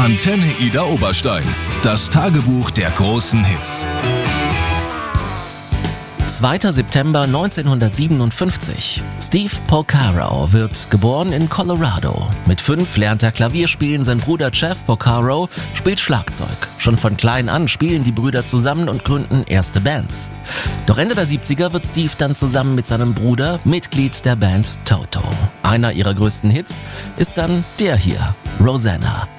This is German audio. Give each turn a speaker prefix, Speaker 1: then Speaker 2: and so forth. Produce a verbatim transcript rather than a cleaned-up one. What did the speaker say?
Speaker 1: Antenne Ida Oberstein. Das Tagebuch der großen Hits.
Speaker 2: zweiter September neunzehnhundertsiebenundfünfzig. Steve Porcaro wird geboren in Colorado. Mit fünf lernt er Klavierspielen, sein Bruder Jeff Porcaro spielt Schlagzeug. Schon von klein an spielen die Brüder zusammen und gründen erste Bands. Doch Ende der siebziger wird Steve dann zusammen mit seinem Bruder Mitglied der Band Toto. Einer ihrer größten Hits ist dann der hier, Rosanna.